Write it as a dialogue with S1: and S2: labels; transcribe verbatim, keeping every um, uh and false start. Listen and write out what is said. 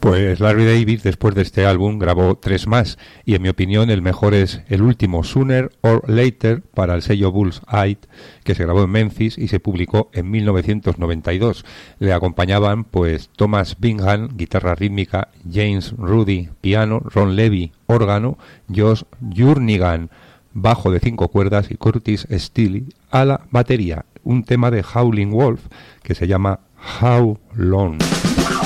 S1: Pues Larry David, después de este álbum, grabó tres más, y en mi opinión el mejor es el último, Sooner or Later, para el sello Bullseye, que se grabó en Memphis y se publicó en mil novecientos noventa y dos. Le acompañaban pues Thomas Bingham, guitarra rítmica, James Rudy, piano, Ron Levy, órgano, Josh Jernigan, bajo de cinco cuerdas, y Curtis Steele a la batería. Un tema de Howlin' Wolf que se llama How Long.